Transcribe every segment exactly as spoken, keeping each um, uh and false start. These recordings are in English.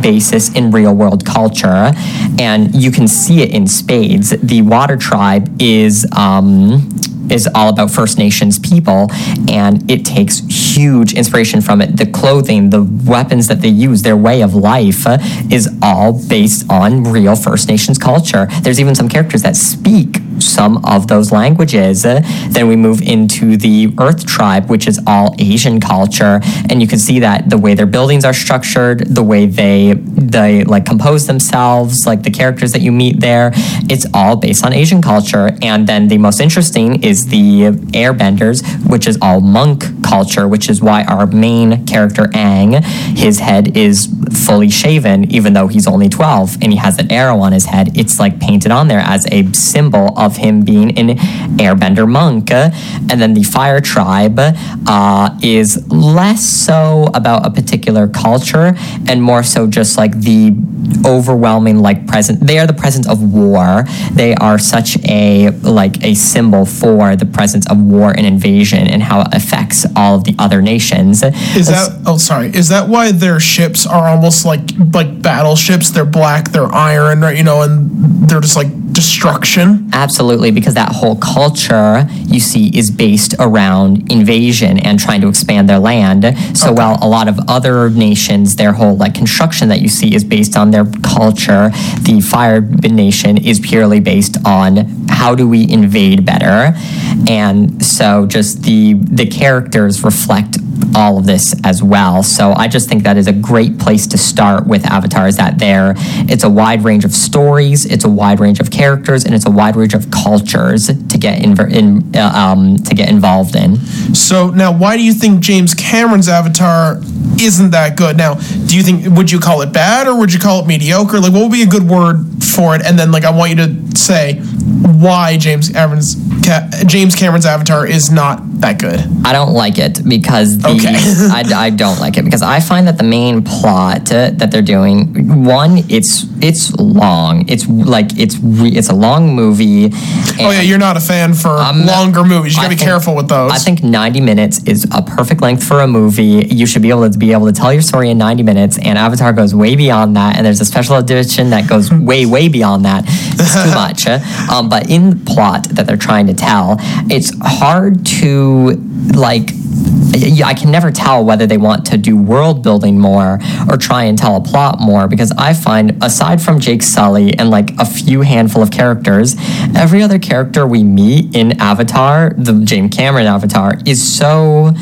basis in real world culture, and you can see it in spades. The Water Tribe is um, is all about First Nations people, and it takes huge inspiration from it. The clothing, the weapons that they use, their way of life uh, is all based on real First Nations culture. There's even some characters that speak some of those languages. Uh, then we move into the Earth Tribe, which is all Asian culture, and you can see that the way their buildings are structured, the way they they like compose themselves, like the characters that you meet there, it's all based on Asian culture. And then the most interesting is the Airbenders, which is all monk culture, which is why our main character Aang, his head is fully shaven, even though he's only twelve, and he has an arrow on his head. It's like painted on there as a symbol of him being an Airbender monk. And then the Fire Tribe uh, is less so about a particular culture and more so just like the overwhelming like present. They are the presence of war. They are such a like a symbol for the presence of war and invasion and how it affects all of the other nations. Is that oh sorry? Is that why their ships are almost like like battleships? They're black, they're iron, right? You know, and they're just like destruction. Absolutely, because that whole culture you see is based around invasion and trying to expand their land. So okay. While a lot of other nations, their whole like construction that you see is based on their culture, the Fire Nation is purely based on how do we invade better. And so just the the characters reflect all of this as well. So I just think that is a great place to start with Avatar, is that there it's a wide range of stories, it's a wide range of characters, and it's a wide range of cultures to get in, in uh, um, to get involved in. So now, why do you think James Cameron's Avatar isn't that good? Now, do you think, would you call it bad or would you call it mediocre? Like, what would be a good word for it? And then, like, I want you to say why James Cameron's James Cameron's Avatar is not that good. I don't like it because the okay. I, I don't like it because I find that the main plot uh, that they're doing, one, it's it's long. It's like it's re, it's a long movie. Oh yeah, you're not a fan for um, longer movies. You gotta I be think, careful with those. I think ninety minutes is a perfect length for a movie. You should be able to be able to tell your story in ninety minutes, and Avatar goes way beyond that. And there's a special edition that goes way way beyond that. It's too much. Um, but in the plot that they're trying to tell, it's hard to like. I can never tell whether they want to do world building more or try and tell a plot more, because I find, aside from Jake Sully and like a few handful of characters, every other character we meet in Avatar, the James Cameron Avatar, is so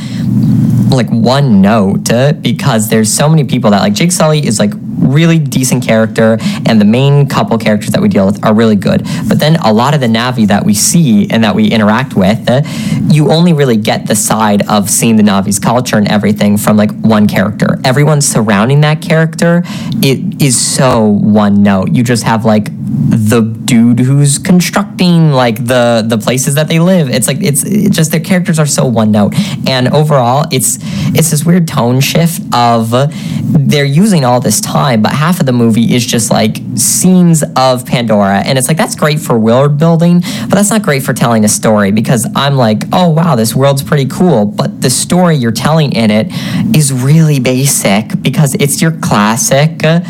like one note, uh, because there's so many people that like Jake Sully is like really decent character, and the main couple characters that we deal with are really good. But then a lot of the Na'vi that we see and that we interact with, uh, you only really get the side of seeing the Na'vi's culture and everything from like one character. Everyone surrounding that character, it is so one note. You just have like the dude who's constructing like the the places that they live. It's like it's, it's just their characters are so one note, and overall it's it's this weird tone shift of they're using all this time, but half of the movie is just like scenes of Pandora, and it's like that's great for world building, but that's not great for telling a story, because I'm like, oh wow, this world's pretty cool, but the story you're telling in it is really basic, because it's your classic uh,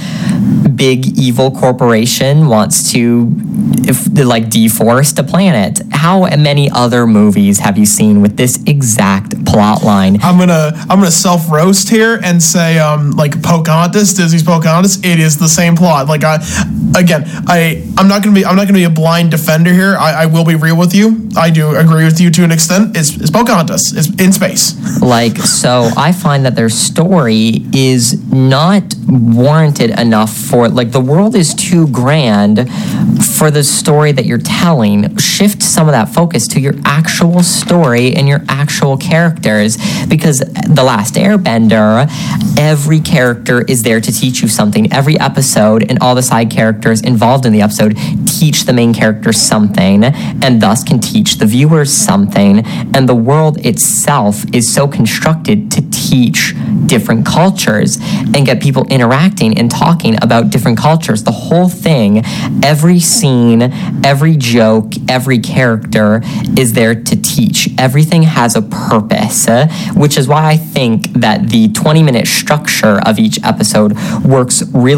big evil corporation wants to if, like deforest a planet. How many other movies have you seen with this exact plot line? I'm gonna I'm gonna self roast here and say um like Pocahontas, Disney's Pocahontas, it is the same plot. Like I again I I'm not gonna be I'm not gonna be a blind defender here. I, I will be real with you. I do agree with you to an extent. It's, it's Pocahontas. It's in space. Like, so I find that their story is not warranted enough for, like, the world is too grand for the story that you're telling. Shift some of that focus to your actual story and your actual characters, because The Last Airbender, every character is there to teach you something. Every episode and all the side characters involved in the episode teach the main character something, and thus can teach the viewers something. And the world itself is so constructed to teach different cultures and get people interacting and talking about different cultures. The whole thing, every scene, every joke, every character is there to teach. Everything has a purpose, uh, which is why I think that the twenty minute structure of each episode works really